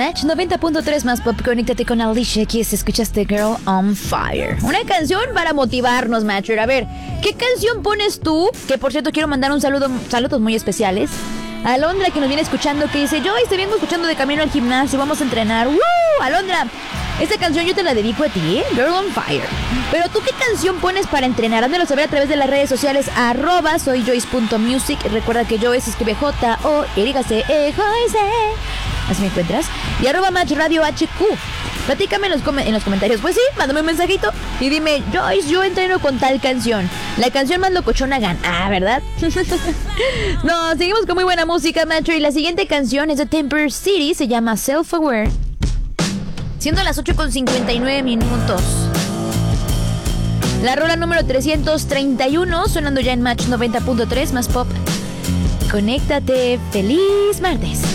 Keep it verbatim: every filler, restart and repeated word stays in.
Match noventa punto tres más pop, conéctate con Alicia Keys. Escuchaste Girl on Fire. Una canción para motivarnos, Matcher. A ver, ¿qué canción pones tú? Que por cierto quiero mandar un saludo, saludos muy especiales a Alondra, que nos viene escuchando, que dice: yo te vengo escuchando de camino al gimnasio, vamos a entrenar. ¡Woo! Alondra, esta canción yo te la dedico a ti, ¿eh? Girl on Fire. Pero tú, ¿qué canción pones para entrenar? Házmelo saber a través de las redes sociales, arroba soy Joyce punto music. Recuerda que Joyce se escribe J O Y C E Joyce. Así me encuentras. Y arroba Match Radio H Q. Platícame en los, com- en los comentarios. Pues sí, mándame un mensajito y dime: Joyce, yo entreno con tal canción. La canción más locochona gana. Ah, ¿verdad? No, seguimos con muy buena música, Matcher. Y la siguiente canción es de Temper City. Se llama Self Aware. Siendo las ocho con cincuenta y nueve minutos. La rola número trescientos treinta y uno, sonando ya en Match noventa punto tres más pop. Conéctate. Feliz martes.